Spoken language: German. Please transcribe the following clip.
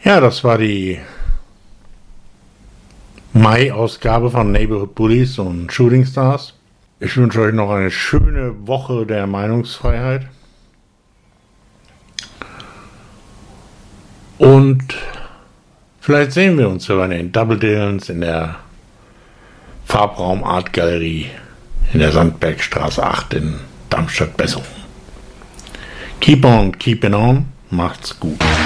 Ja, das war die Mai-Ausgabe von Neighborhood Bullies und Shooting Stars. Ich wünsche euch noch eine schöne Woche der Meinungsfreiheit. Und vielleicht sehen wir uns sogar in Double Dillons in der Farbraum Art Galerie in der Sandbergstraße 8 in Darmstadt-Besserung. Keep on, keeping on. Macht's gut.